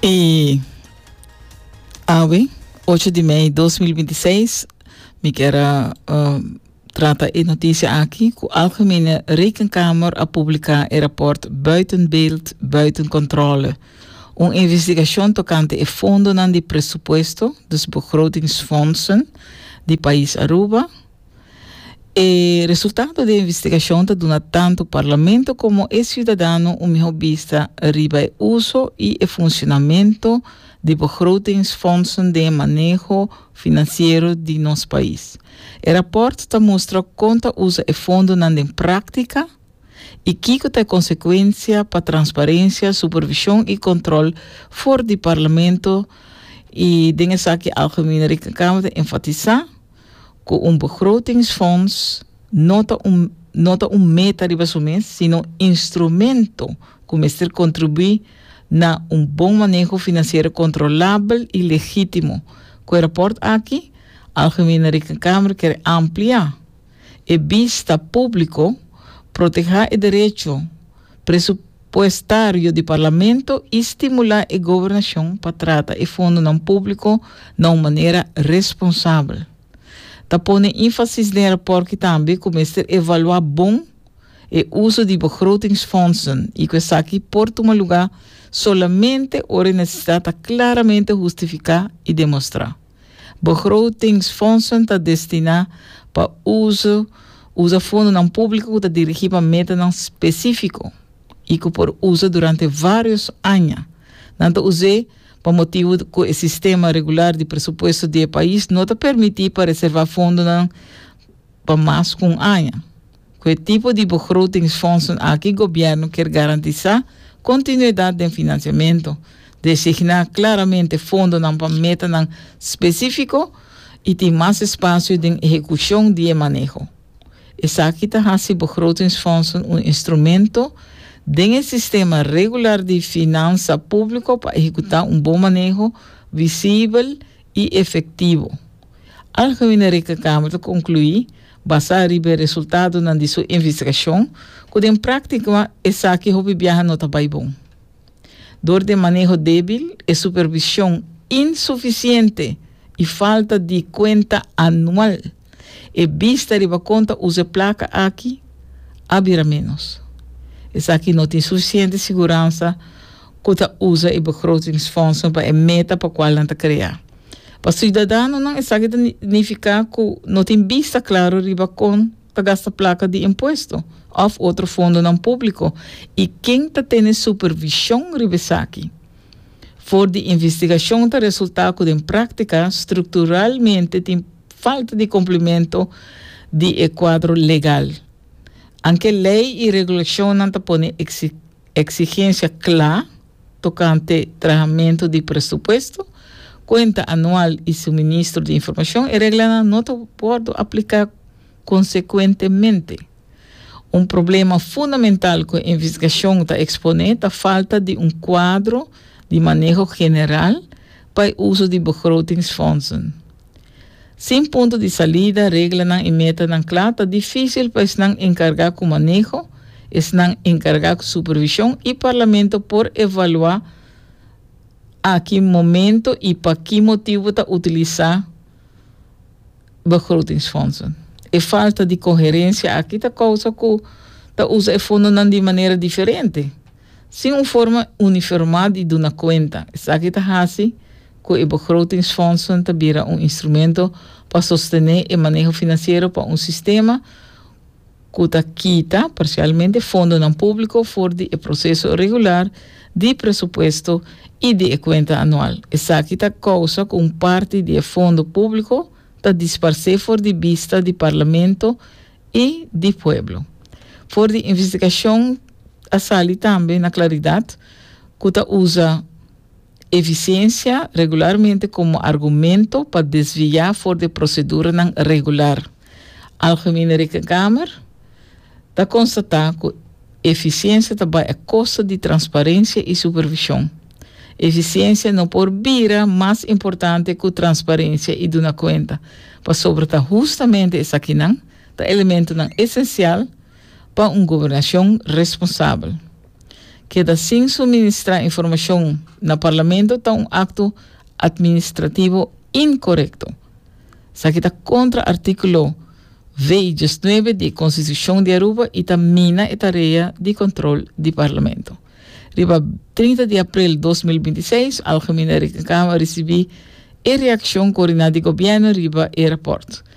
E AWE, 8 de maio de 2026, me quero trata a notícia aqui que a Algemene Rekenkamer a publicar o rapport Buiten Beeld, Buiten Controle. Uma investigação tocante ao fundo de presupuesto, dos begrotingsfondsen, do país Aruba. O resultado da investigação está dando tanto o parlamento como o cidadão uma vista arriba o uso e o funcionamento de begrotingsfondsen de manejo financeiro de nosso país. O rapport mostra quanto usa o fundo em prática e que tem consequência para transparência, supervisão e controle fora do parlamento e dengue aqui a Algemene Rekenkamer enfatizar que begrotingsfonds nota meta de mês, sino instrumento que contribui na bom manejo financeiro controlável e legítimo. Com o rapport aqui, a Algemene Rekenkamer quer ampliar a vista público, proteger o direito presupuestário do parlamento e estimular a governação para tratar o fundo não público de uma maneira responsável. Tá põe ênfase no rapport que também começa a evaluar bom o uso de begrotingsfondsen e que isso aqui por tomar lugar solamente ora necessita claramente justificar e demonstrar. Begrotingsfondsen está destinado para uso fundo não público que está dirigido para meta não específico e que por uso durante vários anos. Não usei para motivo que o sistema regular de presupuesto do país não está permitido para reservar fundos para mais que ano. Com o tipo de begrotingsfondsen aqui o governo quer garantizar continuidade de financiamento, designar claramente fundos para meta não específico e ter mais espaço de execução de manejo. Essa aqui está assim begrotingsfondsen instrumento do sistema regular de finança pública para executar bom manejo visível e efetivo. A Algemene Rekenkamer conclui, basado no resultado de sua investigação, que em prática essa aqui houve viaja não está bom. Dor de manejo débil e supervisão insuficiente e falta de conta anual. E vista de conta usa placa aqui, abrirá menos. Essa aqui não tem suficiente segurança que usa o begrotingsfondsen para a meta para a qual não criar. Para o cidadão, não, essa aqui significa que não tem vista claro riba com a gasta placa de imposto ou outro fundo não público e quem está tendo supervisão riba aqui. For de investigação está resultado que em prática estruturalmente tem falta de cumprimento de quadro legal. Anche lei e regulação não põe exigência clara tocante tratamento de presupuesto, conta anual e suministro de informação e regra não pode aplicar consequentemente. Problema fundamental que a investigação está exponendo é a falta de quadro de manejo geral para o uso de begrotingsfondsen. Sem ponto de saída, regra e meta não clara, é difícil para não encargar com manejo, não encargar com supervisão e parlamento por evaluar a que momento e para que motivo está utilizar begrotingsfondsen. E falta de coerência aqui está causa que está usa o fundo de maneira diferente, sem uma forma uniformada de uma conta. Isso aqui está assim que o begrotingsfondsen vira instrumento para sostener o manejo financeiro para sistema que quita parcialmente fundo não público fora do processo regular de presupuesto e de conta anual. Essa aqui está causa que parte do fundo público está dispersado fora de vista do parlamento e do povo. Fora de investigação, a sali também na claridade que usa eficiência regularmente como argumento para desviar fora de procedura não regular. A Algemene Rekenkamer está constatar que eficiência também é custo de transparência e supervisão. Eficiência não por vira mais importante que transparência e dona conta. Para sobretar justamente essa aqui não, é elemento não essencial para uma governação responsável. que da sem suministrar informação na parlamento está um acto administrativo incorreto. Isso aqui está contra o artículo 29 da Constituição de Aruba e também a tarefa de controle do parlamento. Riba 30 de abril de 2026, a Algemene Rekenkamer recebeu a reação coordenada do governo riba e rapport.